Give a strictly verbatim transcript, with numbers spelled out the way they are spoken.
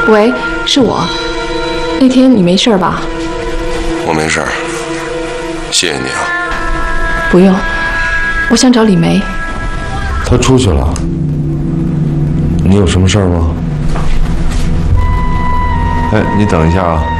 喂，是我。那天你没事吧？ 我没事，谢谢你啊。 不用，我想找李梅。 她出去了。你有什么事儿吗？哎，你等一下啊。